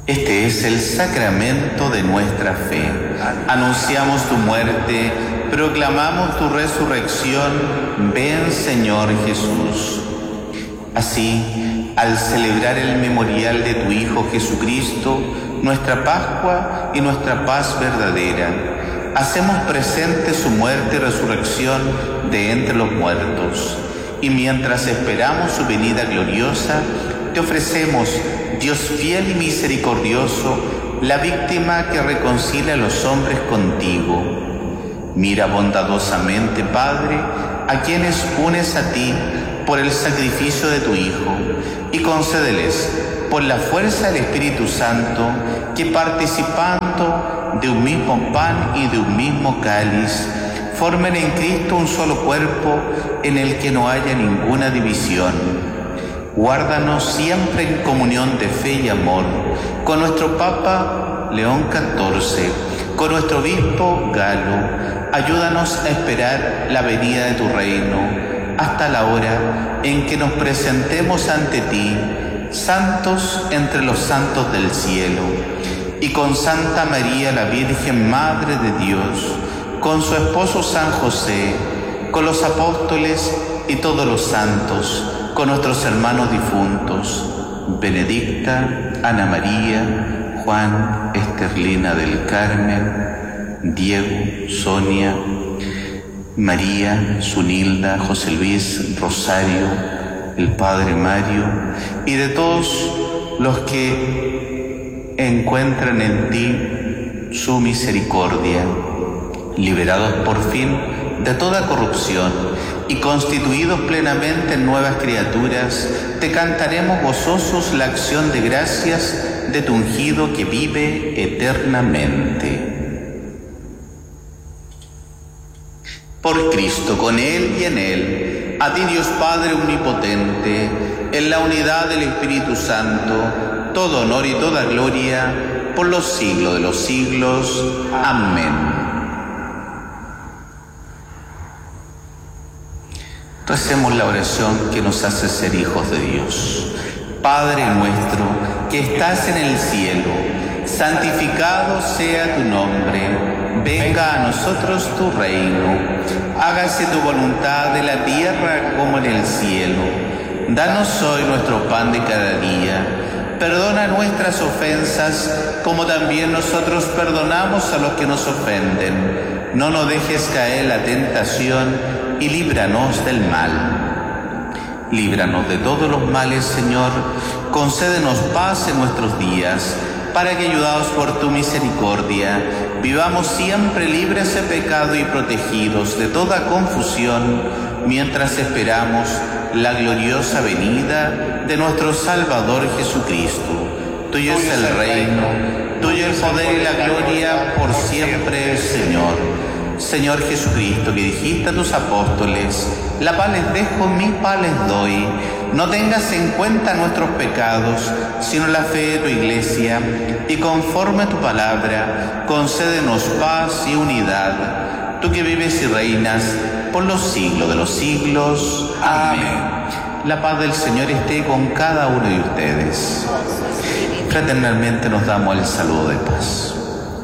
Este es el sacramento de nuestra fe. Anunciamos tu muerte, proclamamos tu resurrección. Ven, Señor Jesús. Así, al celebrar el memorial de tu Hijo Jesucristo, nuestra Pascua y nuestra paz verdadera, hacemos presente su muerte y resurrección de entre los muertos. Y mientras esperamos su venida gloriosa, te ofrecemos, Dios fiel y misericordioso, la víctima que reconcilia a los hombres contigo. Mira bondadosamente, Padre, a quienes unes a ti por el sacrificio de tu Hijo, y concédeles, por la fuerza del Espíritu Santo, que participando de un mismo pan y de un mismo cáliz, formen en Cristo un solo cuerpo en el que no haya ninguna división. Guárdanos siempre en comunión de fe y amor con nuestro Papa León XIV, con nuestro obispo Galo. Ayúdanos a esperar la venida de tu reino hasta la hora en que nos presentemos ante ti, santos entre los santos del cielo, y con Santa María, la Virgen Madre de Dios, con su esposo San José, con los apóstoles y todos los santos, con nuestros hermanos difuntos, Benedicta, Ana María, Juan, Esterlina del Carmen, Diego, Sonia, María, Zunilda, José Luis, Rosario, el Padre Mario, y de todos los que encuentran en ti su misericordia, liberados por fin de toda corrupción y constituidos plenamente en nuevas criaturas, te cantaremos gozosos la acción de gracias de tu ungido que vive eternamente. Por Cristo, con Él y en Él, a ti Dios Padre omnipotente, en la unidad del Espíritu Santo, todo honor y toda gloria, por los siglos de los siglos. Amén. Recemos la oración que nos hace ser hijos de Dios. Padre nuestro, que estás en el cielo, santificado sea tu nombre. Venga a nosotros tu reino. Hágase tu voluntad en la tierra como en el cielo. Danos hoy nuestro pan de cada día. Perdona nuestras ofensas, como también nosotros perdonamos a los que nos ofenden. No nos dejes caer en la tentación y líbranos del mal. Líbranos de todos los males, Señor. Concédenos paz en nuestros días, para que, ayudados por tu misericordia, vivamos siempre libres de pecado y protegidos de toda confusión, mientras esperamos la gloriosa venida de nuestro Salvador Jesucristo. Tuyo es el reino, tuyo el poder y la gloria por siempre, Señor. Señor Jesucristo, que dijiste a tus apóstoles, la paz les dejo, mi paz les doy. No tengas en cuenta nuestros pecados, sino la fe de tu Iglesia, y conforme a tu palabra, concédenos paz y unidad. Tú que vives y reinas por los siglos de los siglos. Amén. La paz del Señor esté con cada uno de ustedes. Fraternalmente nos damos el saludo de paz.